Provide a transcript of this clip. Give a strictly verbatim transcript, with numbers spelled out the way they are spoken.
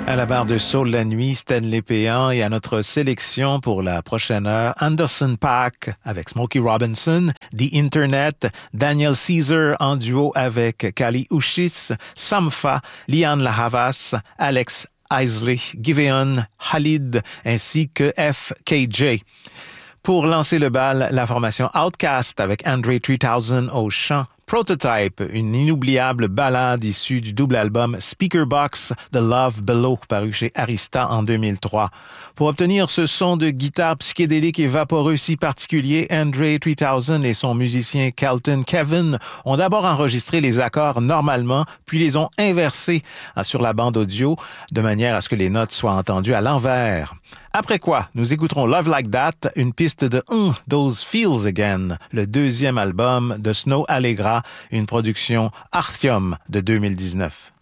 À la barre de Soul la nuit, Stanley Péan, et à notre sélection pour la prochaine heure, Anderson .Paak avec Smokey Robinson, The Internet, Daniel Caesar en duo avec Kali Uchis, Sampha, Liane La Havas, Alex Isley, Giveon, Khalid ainsi que F K J. Pour lancer le bal, la formation Outkast avec Andre trois mille au chant, Prototype, une inoubliable ballade issue du double album Speakerbox The Love Below, paru chez Arista en deux mille trois. Pour obtenir ce son de guitare psychédélique et vaporeux si particulier, Andre trois mille et son musicien Kelton Kevin ont d'abord enregistré les accords normalement, puis les ont inversés sur la bande audio, de manière à ce que les notes soient entendues à l'envers. Après quoi, nous écouterons Love Like That, une piste de mm, Those Feels Again, le deuxième album de Snow Allegra, une production Artium de deux mille dix-neuf.